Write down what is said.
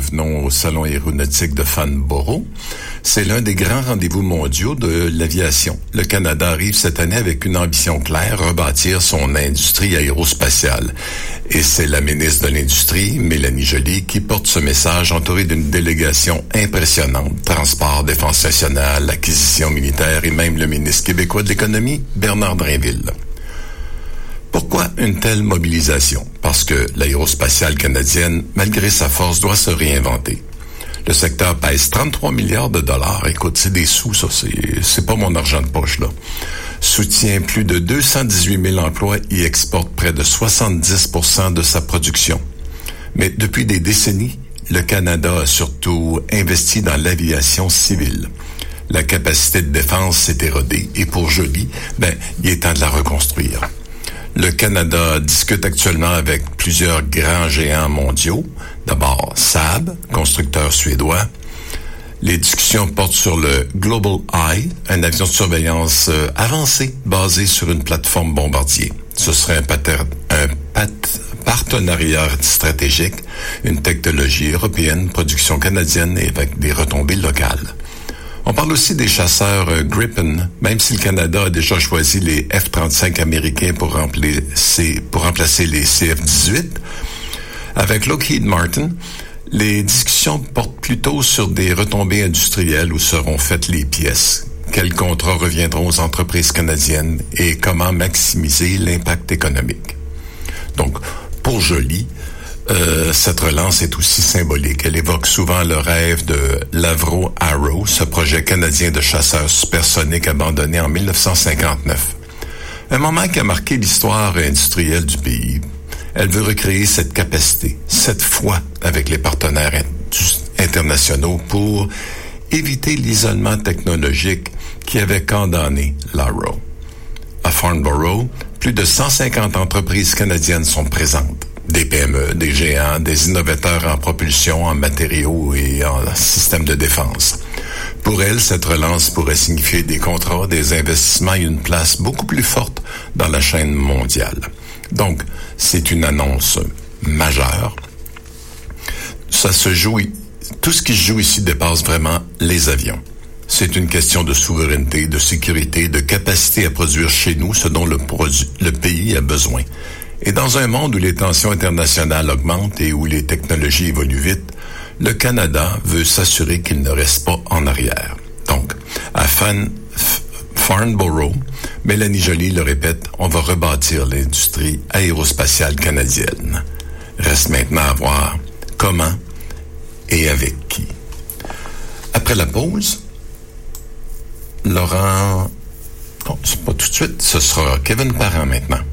revenons au Salon aéronautique de Farnborough. C'est l'un des grands rendez-vous mondiaux de l'aviation. Le Canada arrive cette année avec une ambition claire, rebâtir son industrie aérospatiale. Et c'est la ministre de l'Industrie, Mélanie Joly, qui porte ce message entourée d'une délégation impressionnante. Transport, défense nationale, acquisition militaire et même le ministre québécois de l'Économie, Bernard Drinville. Pourquoi une telle mobilisation? Parce que l'aérospatiale canadienne, malgré sa force, doit se réinventer. Le secteur pèse 33 milliards de dollars. Écoute, c'est des sous, ça. C'est pas mon argent de poche, là. Soutient plus de 218 000 emplois et exporte près de 70% de sa production. Mais depuis des décennies, le Canada a surtout investi dans l'aviation civile. La capacité de défense s'est érodée et pour Joly, il est temps de la reconstruire. Le Canada discute actuellement avec plusieurs grands géants mondiaux. D'abord, Saab, constructeur suédois. Les discussions portent sur le Global Eye, un avion de surveillance avancé basé sur une plateforme Bombardier. Ce serait un partenariat stratégique, une technologie européenne, production canadienne et avec des retombées locales. On parle aussi des chasseurs Gripen, même si le Canada a déjà choisi les F-35 américains pour remplacer les CF-18. Avec Lockheed Martin, les discussions portent plutôt sur des retombées industrielles où seront faites les pièces. Quels contrats reviendront aux entreprises canadiennes et comment maximiser l'impact économique. Donc, pour Joly, cette relance est aussi symbolique. Elle évoque souvent le rêve de l'Avro Arrow, ce projet canadien de chasseurs supersoniques abandonné en 1959. Un moment qui a marqué l'histoire industrielle du pays. Elle veut recréer cette capacité, cette foi avec les partenaires internationaux pour éviter l'isolement technologique qui avait condamné l'Arrow. À Farnborough, plus de 150 entreprises canadiennes sont présentes. Des PME, des géants, des innovateurs en propulsion, en matériaux et en systèmes de défense. Pour elle, cette relance pourrait signifier des contrats, des investissements et une place beaucoup plus forte dans la chaîne mondiale. Donc, c'est une annonce majeure. Tout ce qui se joue ici dépasse vraiment les avions. C'est une question de souveraineté, de sécurité, de capacité à produire chez nous ce dont le pays a besoin. Et dans un monde où les tensions internationales augmentent et où les technologies évoluent vite, le Canada veut s'assurer qu'il ne reste pas en arrière. Donc, à Farnborough, Mélanie Joly le répète, on va rebâtir l'industrie aérospatiale canadienne. Reste maintenant à voir comment et avec qui. Après la pause, Laurent... Non, c'est pas tout de suite, ce sera Kevin Parent maintenant.